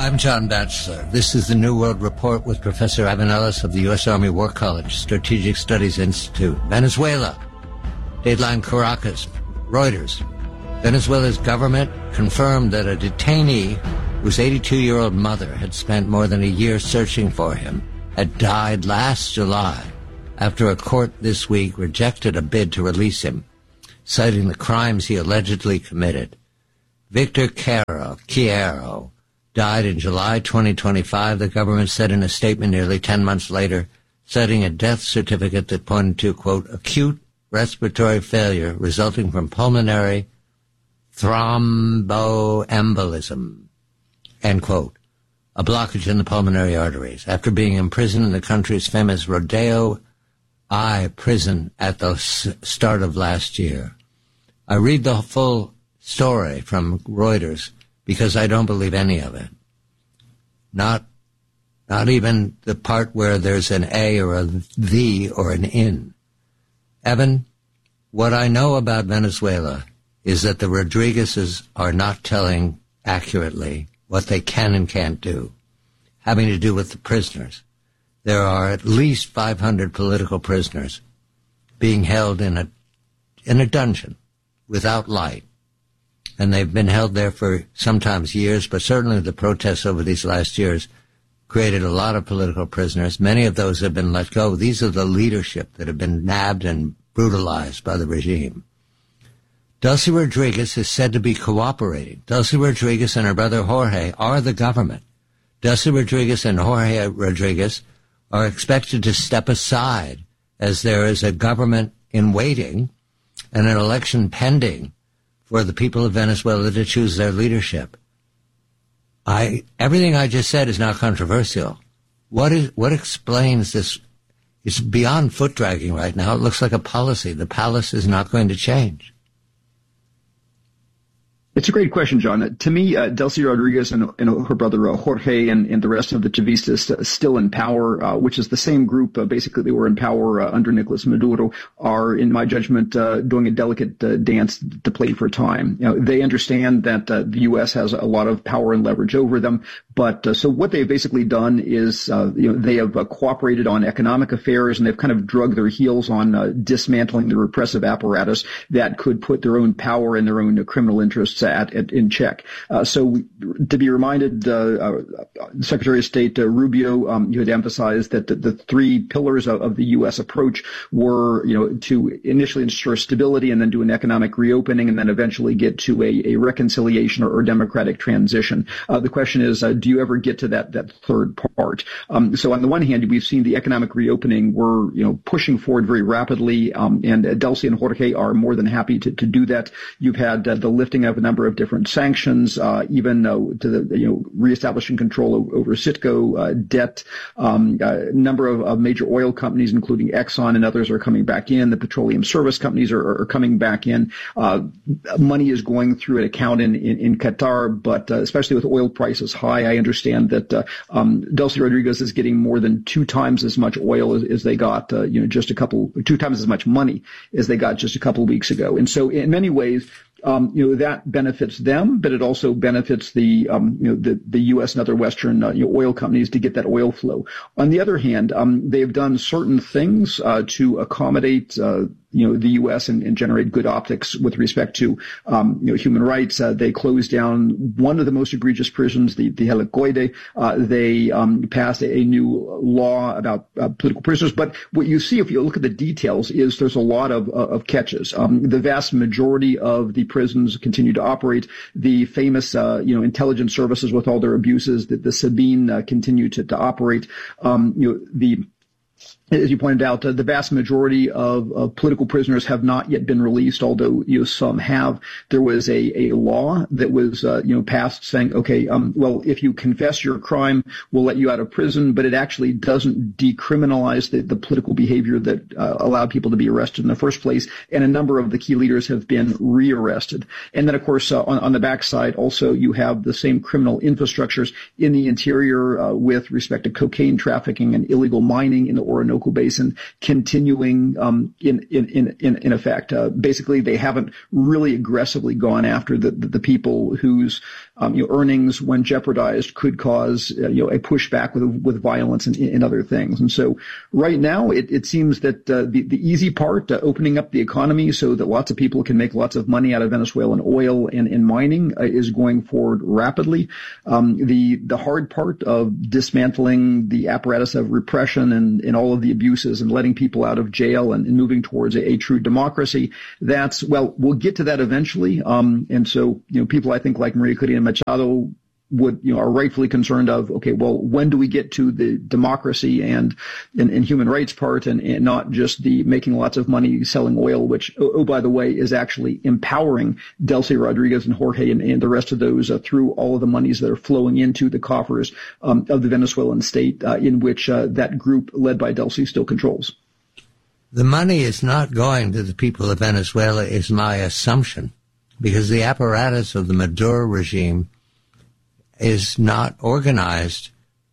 I'm John Batchelor. This is the New World Report with Professor Evan Ellis of the U.S. Army War College Strategic Studies Institute. Venezuela. Dateline Caracas. Reuters. Venezuela's government confirmed that a detainee whose 82-year-old mother had spent more than a year searching for him had died last July after a court this week rejected a bid to release him, citing the crimes he allegedly committed. Victor Chiero died in July 2025, the government said in a statement nearly 10 months later, citing a death certificate that pointed to, quote, acute respiratory failure resulting from pulmonary thromboembolism, end quote, a blockage in the pulmonary arteries, after being imprisoned in the country's famous Rodeo I prison at the start of last year. I read the full story from Reuters because I don't believe any of it. Not even the part where there's an A or a the or an in. Evan, what I know about Venezuela is that the Rodriguezes are not telling accurately what they can and can't do, having to do with the prisoners. There are at least 500 political prisoners being held in a dungeon without light. And they've been held there for sometimes years, but certainly the protests over these last years created a lot of political prisoners. Many of those have been let go. These are the leadership that have been nabbed and brutalized by the regime. Delcy Rodriguez is said to be cooperating. Delcy Rodriguez and her brother Jorge are the government. Delcy Rodriguez and Jorge Rodriguez are expected to step aside as there is a government in waiting and an election pending for the people of Venezuela to choose their leadership. Everything I just said is not controversial. What explains this? It's beyond foot dragging right now. It looks like a policy. The palace is not going to change. It's a great question, John. To me, Delcy Rodriguez and her brother Jorge and the rest of the Chavistas still in power, which is the same group. Basically, they were in power under Nicolas Maduro, are, in my judgment, doing a delicate dance to play for time. You know, they understand that the U.S. has a lot of power and leverage over them. But so what they've basically done is, they have cooperated on economic affairs, and they've kind of drug their heels on dismantling the repressive apparatus that could put their own power and their own criminal interests in check. So to be reminded, Secretary of State Rubio, you had emphasized that the three pillars of the U.S. approach were, to initially ensure stability and then do an economic reopening and then eventually get to a reconciliation or democratic transition. The question is, do you ever get to that third part? So on the one hand, we've seen the economic reopening. We're, pushing forward very rapidly, and Delcy and Jorge are more than happy to do that. You've had the lifting of a number of different sanctions, even to the reestablishing control over Citgo debt. A number of major oil companies, including Exxon and others, are coming back in. The petroleum service companies are coming back in. Money is going through an account in Qatar, but especially with oil prices high, I understand that Delcy Rodriguez is getting more than 2 times as much oil as they got, 2 times as much money as they got just a couple of weeks ago. And so in many ways, that benefits them, but it also benefits the U.S. and other Western oil companies to get that oil flow. On the other hand, they've done certain things to accommodate the U.S. and generate good optics with respect to human rights. They closed down one of the most egregious prisons, the Helicoide. They passed a new law about political prisoners. But what you see, if you look at the details, is there's a lot of catches. The vast majority of the prisons continue to operate. The famous intelligence services, with all their abuses, the Sabine continue to operate. As you pointed out, the vast majority of political prisoners have not yet been released, although some have. There was a law that was passed saying, okay, well, if you confess your crime, we'll let you out of prison, but it actually doesn't decriminalize the political behavior that allowed people to be arrested in the first place. And a number of the key leaders have been rearrested. And then, of course, on the backside, also you have the same criminal infrastructures in the interior with respect to cocaine trafficking and illegal mining in the Orinoco Orinoco Basin continuing in effect. Basically, they haven't really aggressively gone after the people whose earnings, when jeopardized, could cause a pushback with violence and other things. And so, right now, it seems that the easy part, opening up the economy so that lots of people can make lots of money out of Venezuelan oil and mining, is going forward rapidly. The hard part of dismantling the apparatus of repression and all of the abuses and letting people out of jail and moving towards a true democracy, we'll get to that eventually. And so, people I think like Maria Corina Machado are rightfully concerned of, okay, well, when do we get to the democracy and human rights part and not just the making lots of money selling oil, which, by the way, is actually empowering Delcy Rodriguez and Jorge and the rest of those through all of the monies that are flowing into the coffers of the Venezuelan state, in which that group led by Delcy still controls. The money is not going to the people of Venezuela, is my assumption, because the apparatus of the Maduro regime is not organized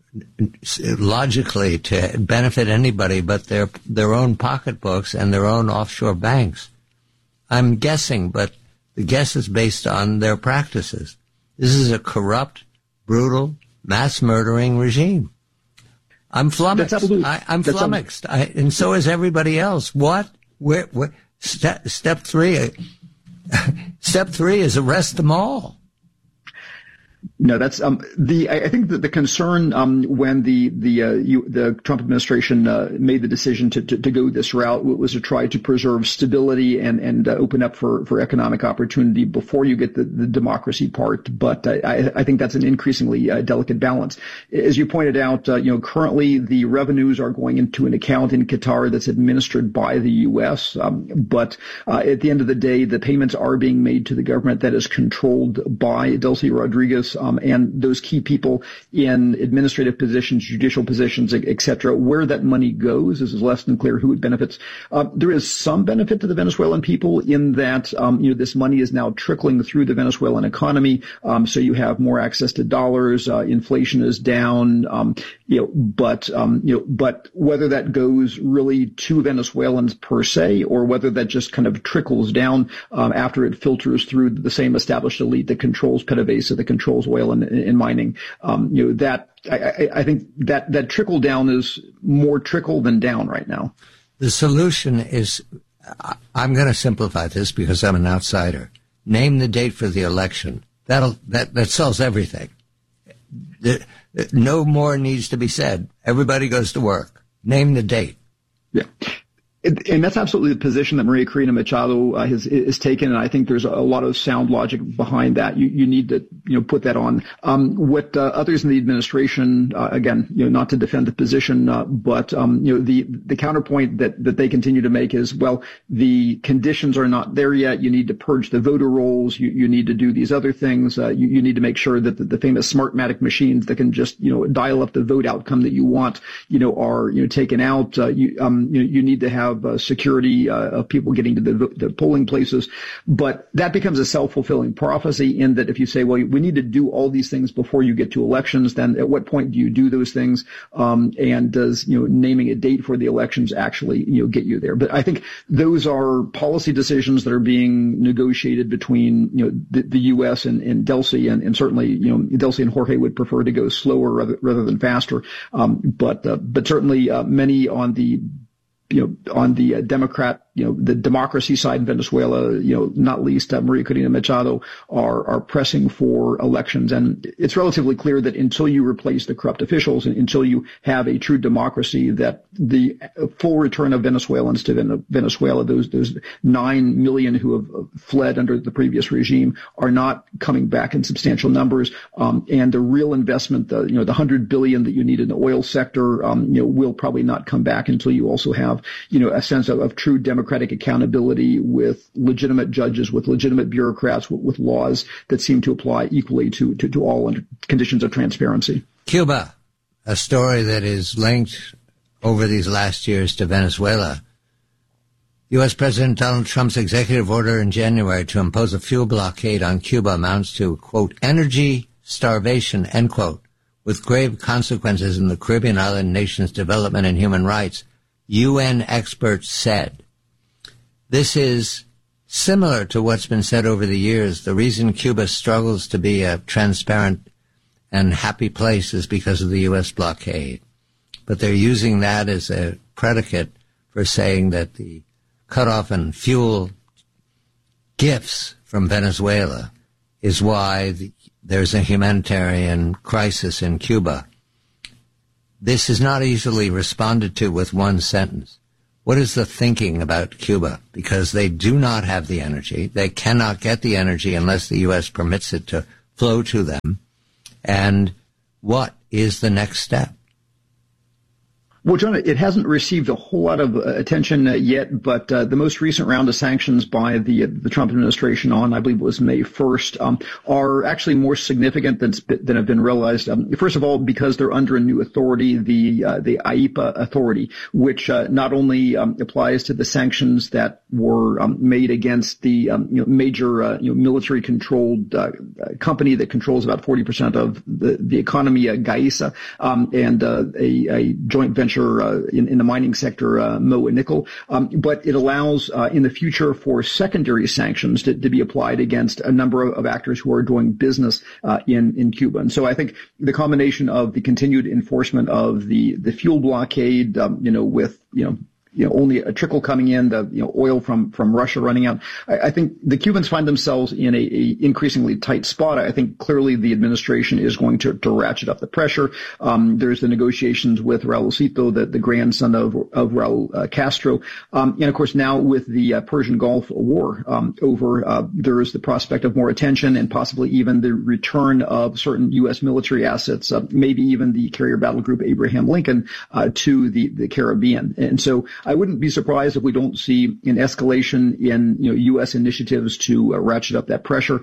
logically to benefit anybody but their own pocketbooks and their own offshore banks. I'm guessing, but the guess is based on their practices. This is a corrupt, brutal, mass-murdering regime. I'm flummoxed. I'm flummoxed. And so is everybody else. What? Where step three? Step three is arrest them all. No, that's I think that the concern when the Trump administration made the decision to go this route was to try to preserve stability and open up for economic opportunity before you get the democracy part. But I think that's an increasingly delicate balance. As you pointed out, currently the revenues are going into an account in Qatar that's administered by the U.S. But at the end of the day, the payments are being made to the government that is controlled by Delcy Rodriguez. And those key people in administrative positions, judicial positions, et cetera, where that money goes is less than clear who it benefits. There is some benefit to the Venezuelan people in that, this money is now trickling through the Venezuelan economy. So you have more access to dollars. Inflation is down. But whether that goes really to Venezuelans per se, or whether that just kind of trickles down, after it filters through the same established elite that controls PDVSA, that controls oil and mining, I think that trickle down is more trickle than down right now. The solution is, I'm going to simplify this because I'm an outsider. Name the date for the election. That solves everything. No more needs to be said. Everybody goes to work. Name the date. Yeah. And that's absolutely the position that Maria Corina Machado has taken, and I think there's a lot of sound logic behind that. You need to put that on. What others in the administration, again, not to defend the position, but the counterpoint that they continue to make is, well, the conditions are not there yet. You need to purge the voter rolls. You need to do these other things. You need to make sure that the famous Smartmatic machines that can just dial up the vote outcome that you want are taken out. You need to have security of people getting to the polling places. But that becomes a self-fulfilling prophecy in that if you say, well, we need to do all these things before you get to elections, then at what point do you do those things? And does, naming a date for the elections actually, get you there? But I think those are policy decisions that are being negotiated between, the U.S. and Delcy, and certainly, Delcy and Jorge would prefer to go slower rather than faster. But certainly, many on the Democrat, the democracy side in Venezuela, not least Maria Corina Machado, are pressing for elections. And it's relatively clear that until you replace the corrupt officials and until you have a true democracy, that the full return of Venezuelans to Venezuela, those 9 million who have fled under the previous regime, are not coming back in substantial numbers. And the real investment, the $100 billion that you need in the oil sector, will probably not come back until you also have, a sense of true democratic accountability with legitimate judges, with legitimate bureaucrats, with laws that seem to apply equally to all under conditions of transparency. Cuba, a story that is linked over these last years to Venezuela. U.S. President Donald Trump's executive order in January to impose a fuel blockade on Cuba amounts to, quote, energy starvation, end quote, with grave consequences in the Caribbean island nation's development and human rights. UN experts said. This is similar to what's been said over the years. The reason Cuba struggles to be a transparent and happy place is because of the U.S. blockade. But they're using that as a predicate for saying that the cutoff in fuel gifts from Venezuela is why there's a humanitarian crisis in Cuba. This is not easily responded to with one sentence. What is the thinking about Cuba? Because they do not have the energy. They cannot get the energy unless the U.S. permits it to flow to them. And what is the next step? Well, John, it hasn't received a whole lot of attention yet, but the most recent round of sanctions by the Trump administration on, I believe it was May 1st, are actually more significant than have been realized. First of all, because they're under a new authority, the AIPA authority, which not only applies to the sanctions that were made against the major military-controlled company that controls about 40% of the economy, GAISA, and a joint venture in the mining sector, Moa Nickel, but it allows in the future for secondary sanctions to be applied against a number of actors who are doing business in Cuba. And so I think the combination of the continued enforcement of the fuel blockade, with only a trickle coming in, the oil from Russia running out. I think the Cubans find themselves in a increasingly tight spot. I think clearly the administration is going to ratchet up the pressure. There's the negotiations with Raulcito, the grandson of Raul Castro. And of course now with the Persian Gulf War over, there is the prospect of more attention and possibly even the return of certain U.S. military assets, maybe even the carrier battle group Abraham Lincoln, to the Caribbean. And so I wouldn't be surprised if we don't see an escalation in U.S. initiatives to ratchet up that pressure.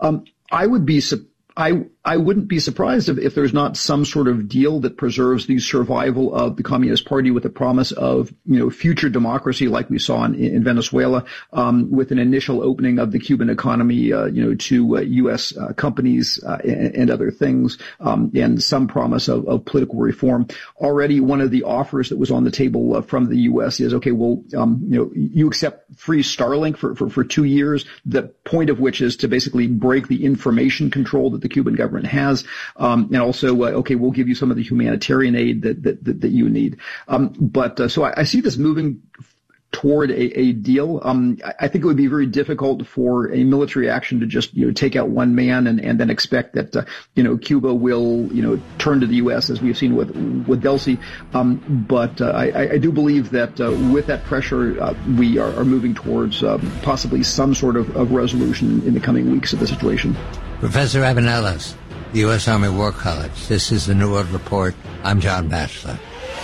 I wouldn't be surprised if there's not some sort of deal that preserves the survival of the Communist Party with the promise of, future democracy like we saw in Venezuela, with an initial opening of the Cuban economy, to U.S. companies and other things, and some promise of political reform. Already one of the offers that was on the table from the U.S. is, okay, well, you accept free Starlink for 2 years, the point of which is to basically break the information control that the Cuban government has, and also, okay, we'll give you some of the humanitarian aid that you need. So I see this moving toward a deal. I think it would be very difficult for a military action to just, take out one man and then expect that, Cuba will, turn to the U.S. as we've seen with Delcy. But I do believe that with that pressure, we are moving towards possibly some sort of resolution in the coming weeks of the situation. Professor Abenellas, the U.S. Army War College. This is the New World Report. I'm John Batchelor.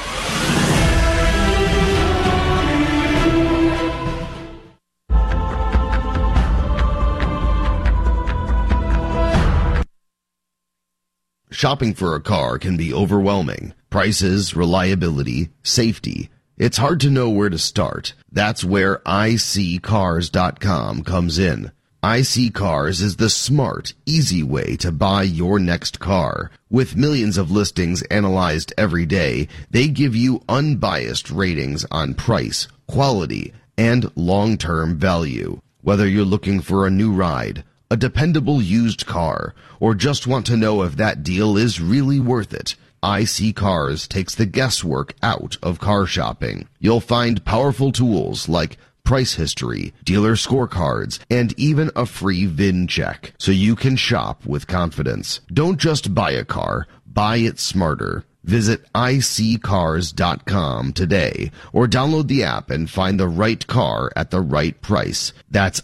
Shopping for a car can be overwhelming. Prices, reliability, safety. It's hard to know where to start. That's where iSeeCars.com comes in. iSeeCars is the smart, easy way to buy your next car. With millions of listings analyzed every day, they give you unbiased ratings on price, quality, and long-term value. Whether you're looking for a new ride, a dependable used car, or just want to know if that deal is really worth it, iSeeCars takes the guesswork out of car shopping. You'll find powerful tools like price history, dealer scorecards, and even a free VIN check, so you can shop with confidence. Don't just buy a car, buy it smarter. Visit iSeeCars.com today or download the app and find the right car at the right price. That's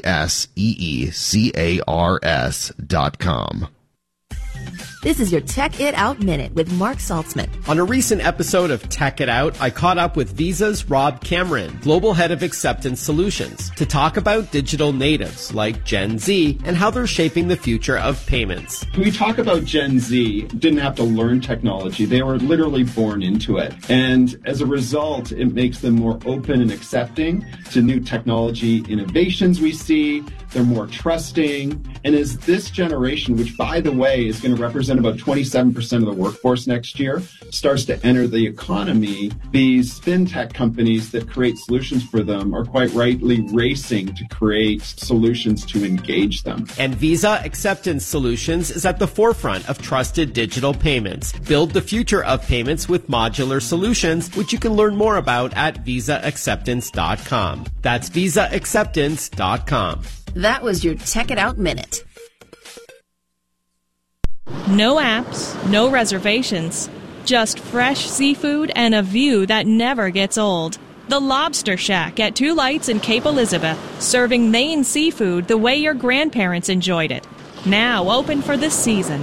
iSeeCars.com. This is your Tech It Out Minute with Mark Saltzman. On a recent episode of Tech It Out, I caught up with Visa's Rob Cameron, Global Head of Acceptance Solutions, to talk about digital natives like Gen Z and how they're shaping the future of payments. When we talk about Gen Z, didn't have to learn technology. They were literally born into it. And as a result, it makes them more open and accepting to new technology innovations we see, they're more trusting. And as this generation, which by the way is going to represent about 27% of the workforce next year, starts to enter the economy, these fintech companies that create solutions for them are quite rightly racing to create solutions to engage them. And Visa Acceptance Solutions is at the forefront of trusted digital payments. Build the future of payments with modular solutions, which you can learn more about at visaacceptance.com. That's visaacceptance.com. That was your Tech It Out Minute. No apps, no reservations, just fresh seafood and a view that never gets old. The Lobster Shack at Two Lights in Cape Elizabeth, serving Maine seafood the way your grandparents enjoyed it. Now open for this season.